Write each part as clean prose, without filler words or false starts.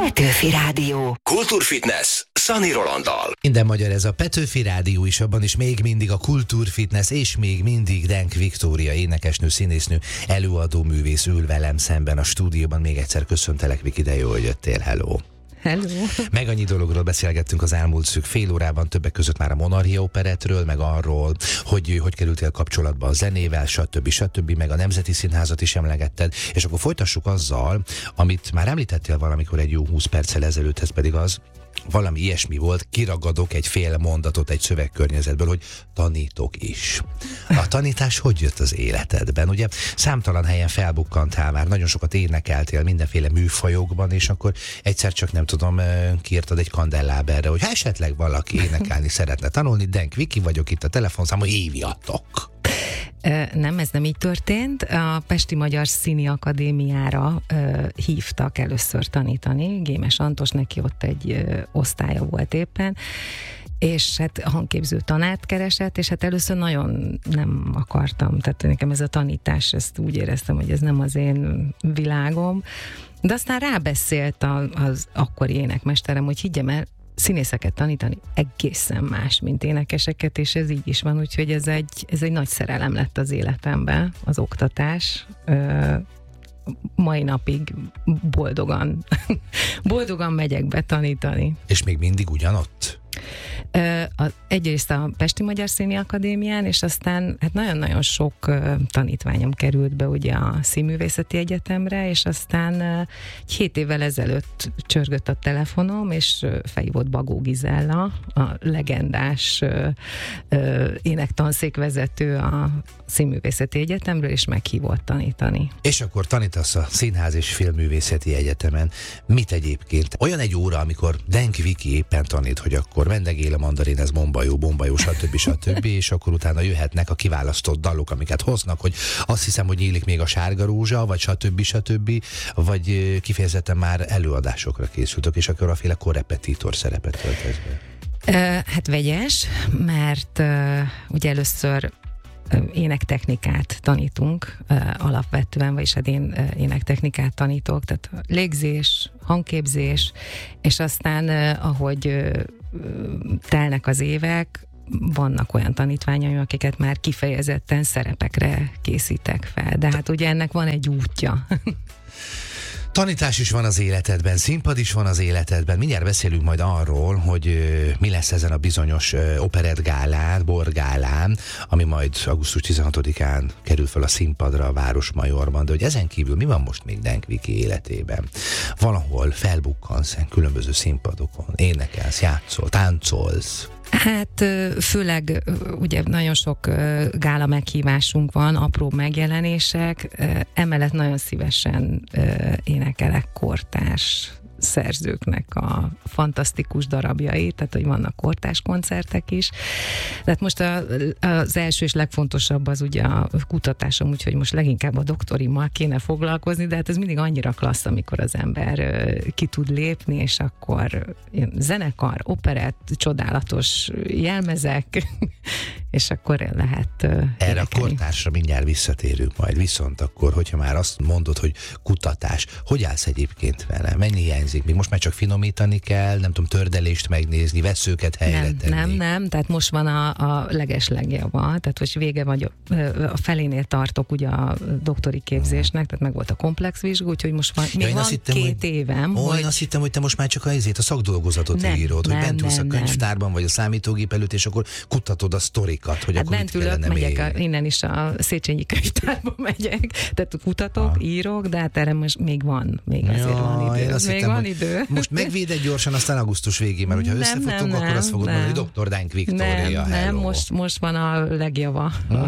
Petőfi Rádió. Kultúrfitness Szani Rolanddal. Minden magyar, ez a Petőfi Rádió is, abban is még mindig a kultúrfitness, és még mindig Denk Viktória, énekesnő, színésznő, előadó művész ül velem szemben a stúdióban. Még egyszer köszöntelek, Viki, de jó, hogy jöttél, hello! Hello. Meg annyi dologról beszélgettünk az elmúlt szűk fél órában, többek között már a Monarchia Operettről, meg arról, hogy kerültél kapcsolatba a zenével, stb. Meg a Nemzeti Színházat is emlegetted, és akkor folytassuk azzal, amit már említettél valamikor egy jó 20 perccel ezelőtt, ez pedig az, valami ilyesmi volt, kiragadok egy fél mondatot egy szövegkörnyezetből, hogy tanítok is. A tanítás hogy jött az életedben? Ugye számtalan helyen felbukkantál már, nagyon sokat énekeltél mindenféle műfajokban, és akkor egyszer csak nem tudom, kiírtad egy kandelláberre, hogy ha esetleg valaki énekelni szeretne tanulni, Denk Viki vagyok, itt a telefonszámon, hívjatok. Nem, ez nem így történt. A Pesti Magyar Színi Akadémiára hívtak először tanítani. Gémes Antos, neki ott egy osztálya volt éppen, és hát hangképző tanárt keresett, és hát először nagyon nem akartam. Tehát nekem ez a tanítás, ezt úgy éreztem, hogy ez nem az én világom. De aztán rábeszélt az akkori énekmesterem, hogy higgyem el, színészeket tanítani egészen más, mint énekeseket, és ez így is van, úgyhogy ez egy nagy szerelem lett az életemben, az oktatás. Mai napig boldogan megyek be tanítani. És még mindig ugyanott? Egyrészt a Pesti Magyar Színi Akadémián, és aztán hát nagyon-nagyon sok tanítványom került be ugye a Színművészeti Egyetemre, és aztán 7 évvel ezelőtt csörgött a telefonom, és felhívott Bagó Gizella, a legendás énektanszékvezető a Színművészeti Egyetemről, és meghívott tanítani. És akkor tanítasz a Színház és Filmművészeti Egyetemen. Mit egyébként? Olyan egy óra, amikor Denk Viki éppen tanít, hogy akkor vendegél a mandarin, ez bombajó, stb. És akkor utána jöhetnek a kiválasztott dalok, amiket hoznak, hogy azt hiszem, hogy nyílik még a sárga rózsa, vagy stb. Vagy kifejezetten már előadásokra készültök, és akkor aféle korrepetitor szerepet töltesz be. Hát vegyes, mert ugye először énektechnikát tanítunk alapvetően, vagyis hát én énektechnikát tanítok, tehát légzés, hangképzés, és aztán ahogy telnek az évek, vannak olyan tanítványaim, akiket már kifejezetten szerepekre készítek fel, de hát ugye ennek van egy útja. Tanítás is van az életedben, színpad is van az életedben. Mindjárt beszélünk majd arról, hogy mi lesz ezen a bizonyos operettgálán, borgálán, ami majd augusztus 16-án kerül fel a színpadra a Városmajorban. De hogy ezen kívül mi van most még Denk Viki életében? Valahol felbukkansz különböző színpadokon, énekelsz, játszol, táncolsz. Hát főleg ugye nagyon sok gála meghívásunk van, apró megjelenések, emellett nagyon szívesen énekelek kortárs szerzőknek a fantasztikus darabjait, tehát hogy vannak kortárs koncertek is. Tehát most az első és legfontosabb az ugye a kutatásom, úgyhogy most leginkább a doktorimmal kéne foglalkozni, de hát ez mindig annyira klassz, amikor az ember ki tud lépni, és akkor zenekar, operett, csodálatos jelmezek, és akkor lehet erre a kortársra mindjárt visszatérünk majd, viszont akkor, hogyha már azt mondod, hogy kutatás, hogy állsz egyébként vele? Mennyi hiányzik? Még most már csak finomítani kell, nem tudom, tördelést megnézni, vesszőket helyre tenni. Nem, tehát most van a legeslegjava, tehát hogy vége vagy a felénél tartok ugye a doktori képzésnek, tehát meg volt a komplex vizsga, úgyhogy most van, még van hittem, 2 évem. Én azt hittem, hogy te most már csak a szakdolgozatot írod, hogy bent ülsz a könyvtárban, vagy a számítógép előtt, és akkor kutatod a sztorikat, hogy hát akkor bent ülök, megyek, innen is a Széchenyi könyvtárba megyek, tehát kutatok, írok, de hát erre most még van, azért van idő. Idő. Most megvéded gyorsan, aztán augusztus végén, mert hogyha összefutunk, akkor azt fogod mondani, hogy Dr. Denk Viktória. Nem, most van a legjava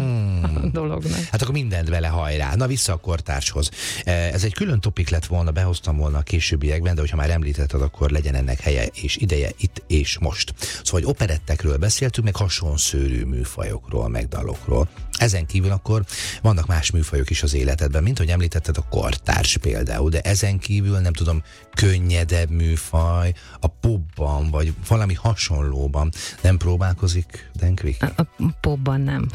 a dolognak. Hát akkor mindent vele hajrá. Na vissza a kortárshoz. Ez egy külön topik lett volna, behoztam volna a későbbiekben, de hogyha már említetted, akkor legyen ennek helye és ideje itt és most. Szóval, hogy operettekről beszéltünk, meg hasonszőrű műfajokról, meg dalokról. Ezen kívül akkor vannak más műfajok is az életedben, mint hogy említetted a kortárs például, de ezen kívül nem tudom, könyv könnyedebb műfaj, a popban, vagy valami hasonlóban nem próbálkozik Denkvik? A popban nem.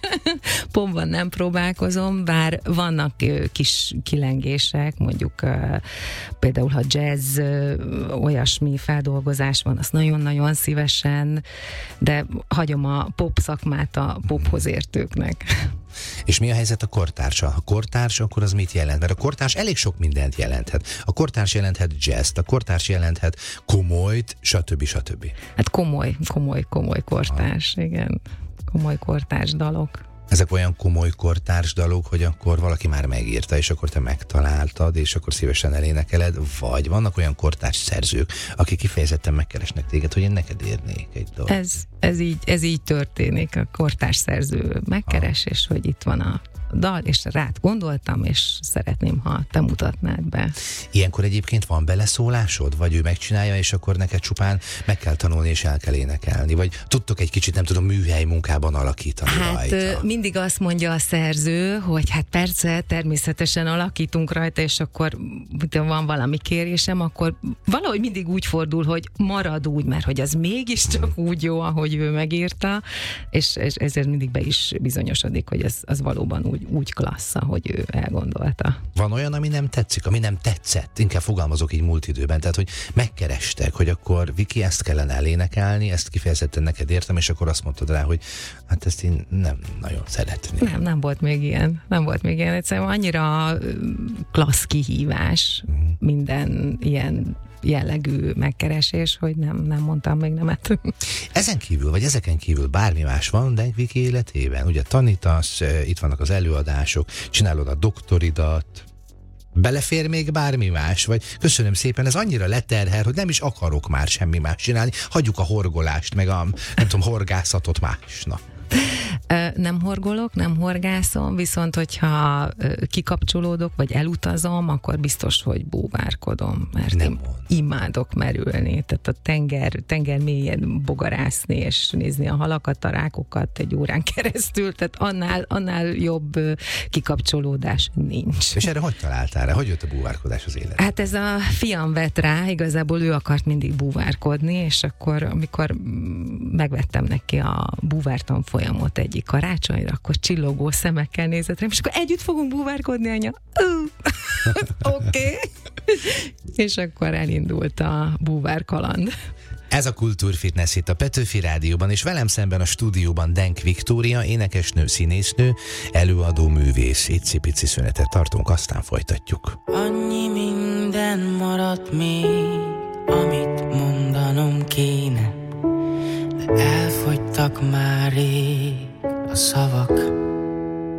Popban nem próbálkozom, bár vannak kis kilengések, mondjuk például, ha jazz olyasmi feldolgozás van, azt nagyon-nagyon szívesen, de hagyom a pop szakmát a pophoz értőknek. És mi a helyzet a kortársa? Ha kortárs, akkor az mit jelent? Mert a kortárs elég sok mindent jelenthet. A kortárs jelenthet jazzt, a kortárs jelenthet komolyt, stb. Hát komoly kortárs, igen. Komoly kortárs dalok. Ezek olyan komoly kortárs dalok, hogy akkor valaki már megírta, és akkor te megtaláltad, és akkor szívesen elénekeled, vagy vannak olyan kortárs szerzők, akik kifejezetten megkeresnek téged, hogy én neked írnék egy dalt. Ez így történik, a kortárs szerző megkeres, és hogy itt van a dal, és rád gondoltam, és szeretném, ha te mutatnád be. Ilyenkor egyébként van beleszólásod? Vagy ő megcsinálja, és akkor neked csupán meg kell tanulni, és el kell énekelni? Vagy tudtok egy kicsit, nem tudom, műhely munkában alakítani rajta? Mindig azt mondja a szerző, hogy hát persze, természetesen alakítunk rajta, és akkor van valami kérésem, akkor valahogy mindig úgy fordul, hogy marad úgy, mert hogy az mégiscsak úgy jó, ahogy ő megírta, és ezért mindig be is bizonyosodik, hogy az valóban úgy klassz, hogy ő elgondolta. Van olyan, ami nem tetszik, ami nem tetszett? Inkább fogalmazok így múlt időben, tehát hogy megkerestek, hogy akkor Viki, ezt kellene elénekelni, ezt kifejezetten neked értem, és akkor azt mondtad rá, hogy hát ezt én nem nagyon szeretném. Nem volt még ilyen. Egyszerűen annyira klassz kihívás minden ilyen jellegű megkeresés, hogy nem mondtam még nemet. Ezeken kívül bármi más van Denkvik életében? Ugye tanítasz, itt vannak az előadások, csinálod a doktoridat, belefér még bármi más? Vagy köszönöm szépen, ez annyira leterhel, hogy nem is akarok már semmi más csinálni, hagyjuk a horgolást, meg a nem tudom, horgászatot másnak. Nem horgolok, nem horgászom, viszont hogyha kikapcsolódok, vagy elutazom, akkor biztos, hogy búvárkodom, mert én imádok merülni, tehát a tenger mélyen bogarászni, és nézni a halakat, a rákokat egy órán keresztül, tehát annál jobb kikapcsolódás nincs. És erre hogy találtál rá? Hogy jött a búvárkodás az életbe? Hát ez a fiam vett rá, igazából ő akart mindig búvárkodni, és akkor, amikor megvettem neki a búvártan folyamot egyik karácsonyra, akkor csillogó szemekkel nézett rám, és akkor együtt fogunk búvárkodni, anya. Oké. És akkor elindult a búvár kaland. Ez a Kultúrfitness itt a Petőfi Rádióban, és velem szemben a stúdióban Denk Viktória, énekesnő, színésznő, előadó, művész. Icipici szünetet tartunk, aztán folytatjuk. Annyi minden maradt még, amit mondanom kéne, de elfogytak már rég a szavak.